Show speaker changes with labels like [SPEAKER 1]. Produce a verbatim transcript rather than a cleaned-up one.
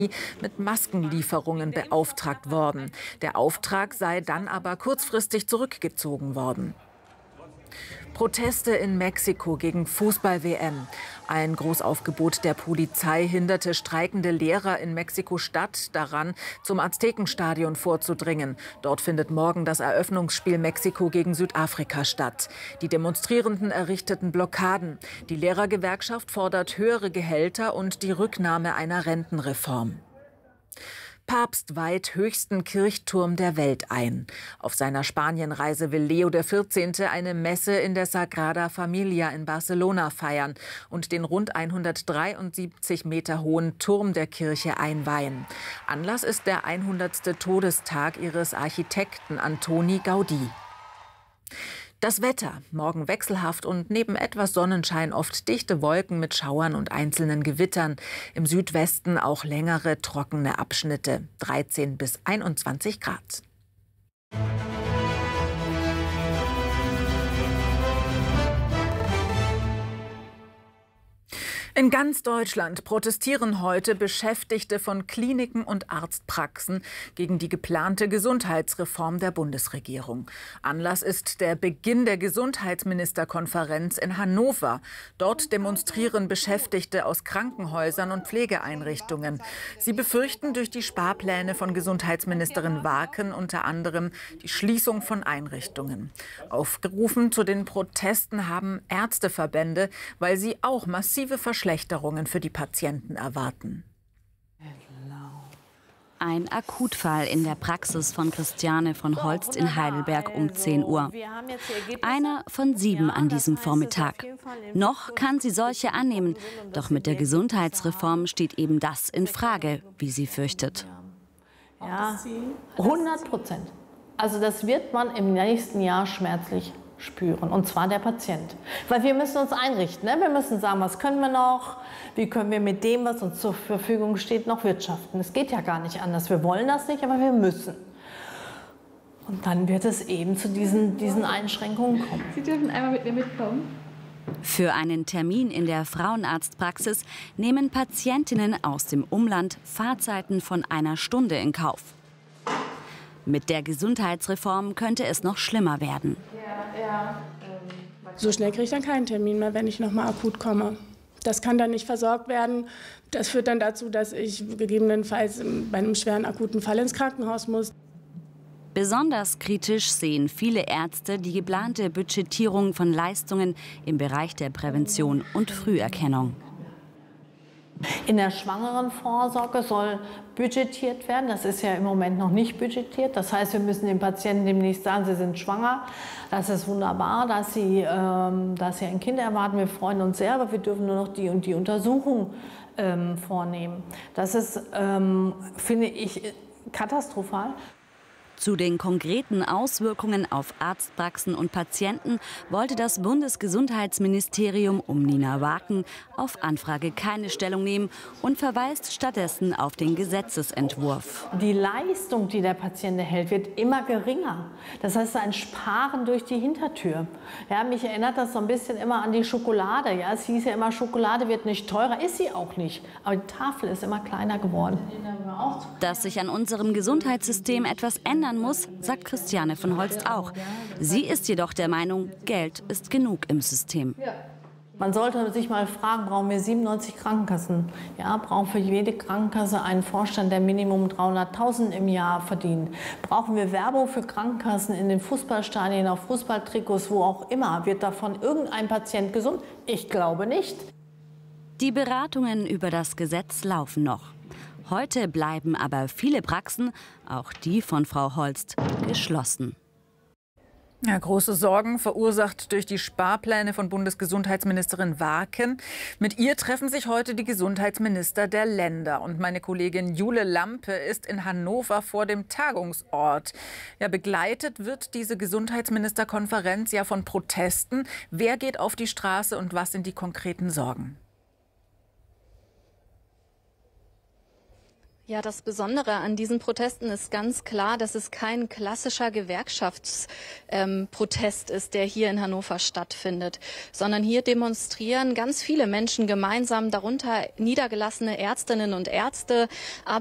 [SPEAKER 1] mit Maskenlieferungen beauftragt worden. Der Auftrag sei dann aber kurzfristig zurückgezogen worden. Proteste in Mexiko gegen Fußball-W M. Ein Großaufgebot der Polizei hinderte streikende Lehrer in Mexiko-Stadt daran, zum Aztekenstadion vorzudringen. Dort findet morgen das Eröffnungsspiel Mexiko gegen Südafrika statt. Die Demonstrierenden errichteten Blockaden. Die Lehrergewerkschaft fordert höhere Gehälter und die Rücknahme einer Rentenreform. Papst weiht höchsten Kirchturm der Welt ein. Auf seiner Spanienreise will Leo der vierzehnte. eine Messe in der Sagrada Familia in Barcelona feiern und den rund hundertdreiundsiebzig Meter hohen Turm der Kirche einweihen. Anlass ist der hundertste Todestag ihres Architekten Antoni Gaudí. Das Wetter. Morgen wechselhaft und neben etwas Sonnenschein oft dichte Wolken mit Schauern und einzelnen Gewittern. Im Südwesten auch längere, trockene Abschnitte. dreizehn bis einundzwanzig Grad. In ganz Deutschland protestieren heute Beschäftigte von Kliniken und Arztpraxen gegen die geplante Gesundheitsreform der Bundesregierung. Anlass ist der Beginn der Gesundheitsministerkonferenz in Hannover. Dort demonstrieren Beschäftigte aus Krankenhäusern und Pflegeeinrichtungen. Sie befürchten durch die Sparpläne von Gesundheitsministerin Warken unter anderem die Schließung von Einrichtungen. Aufgerufen zu den Protesten haben Ärzteverbände, weil sie auch massive Verschlechterungen Verschlechterungen für die Patienten erwarten.
[SPEAKER 2] Ein Akutfall in der Praxis von Christiane von Holst in Heidelberg um zehn Uhr. Einer von sieben an diesem Vormittag. Noch kann sie solche annehmen, doch mit der Gesundheitsreform steht eben das in Frage, wie sie fürchtet.
[SPEAKER 3] Ja, hundert Prozent. Also das wird man im nächsten Jahr schmerzlich spüren, und zwar der Patient. Weil wir müssen uns einrichten, ne? Wir müssen sagen, was können wir noch, wie können wir mit dem, was uns zur Verfügung steht, noch wirtschaften. Es geht ja gar nicht anders, wir wollen das nicht, aber wir müssen. Und dann wird es eben zu diesen, diesen Einschränkungen kommen.
[SPEAKER 4] Sie dürfen einmal mit mir mitkommen.
[SPEAKER 2] Für einen Termin in der Frauenarztpraxis nehmen Patientinnen aus dem Umland Fahrzeiten von einer Stunde in Kauf. Mit der Gesundheitsreform könnte es noch schlimmer werden.
[SPEAKER 5] So schnell kriege ich dann keinen Termin mehr, wenn ich noch mal akut komme. Das kann dann nicht versorgt werden. Das führt dann dazu, dass ich gegebenenfalls bei einem schweren akuten Fall ins Krankenhaus muss.
[SPEAKER 2] Besonders kritisch sehen viele Ärzte die geplante Budgetierung von Leistungen im Bereich der Prävention und Früherkennung.
[SPEAKER 3] In der Schwangerenvorsorge soll budgetiert werden. Das ist ja im Moment noch nicht budgetiert. Das heißt, wir müssen den Patienten demnächst sagen, sie sind schwanger. Das ist wunderbar, dass sie, ähm, dass sie ein Kind erwarten. Wir freuen uns sehr, aber wir dürfen nur noch die und die Untersuchung ähm, vornehmen. Das ist, ähm, finde ich, katastrophal.
[SPEAKER 2] Zu den konkreten Auswirkungen auf Arztpraxen und Patienten wollte das Bundesgesundheitsministerium um Nina Warken auf Anfrage keine Stellung nehmen und verweist stattdessen auf den Gesetzesentwurf.
[SPEAKER 3] Die Leistung, die der Patient erhält, wird immer geringer. Das heißt, ein Sparen durch die Hintertür. Ja, mich erinnert das so ein bisschen immer an die Schokolade. Ja, es hieß ja immer, Schokolade wird nicht teurer, ist sie auch nicht. Aber die Tafel ist immer kleiner geworden.
[SPEAKER 2] Dass sich an unserem Gesundheitssystem etwas ändern muss, sagt Christiane von Holst auch. Sie ist jedoch der Meinung, Geld ist genug im System.
[SPEAKER 3] Man sollte sich mal fragen, brauchen wir siebenundneunzig Krankenkassen? Ja, brauchen für jede Krankenkasse einen Vorstand, der Minimum dreihunderttausend im Jahr verdient? Brauchen wir Werbung für Krankenkassen in den Fußballstadien, auf Fußballtrikots, wo auch immer? Wird davon irgendein Patient gesund? Ich glaube nicht.
[SPEAKER 2] Die Beratungen über das Gesetz laufen noch. Heute bleiben aber viele Praxen, auch die von Frau Holst, geschlossen.
[SPEAKER 1] Ja, große Sorgen verursacht durch die Sparpläne von Bundesgesundheitsministerin Warken. Mit ihr treffen sich heute die Gesundheitsminister der Länder. Und meine Kollegin Jule Lampe ist in Hannover vor dem Tagungsort. Ja, begleitet wird diese Gesundheitsministerkonferenz ja von Protesten. Wer geht auf die Straße und was sind die konkreten Sorgen?
[SPEAKER 4] Ja, das Besondere an diesen Protesten ist ganz klar, dass es kein klassischer Gewerkschaftsprotest ähm, ist, der hier in Hannover stattfindet, sondern hier demonstrieren ganz viele Menschen gemeinsam, darunter niedergelassene Ärztinnen und Ärzte, aber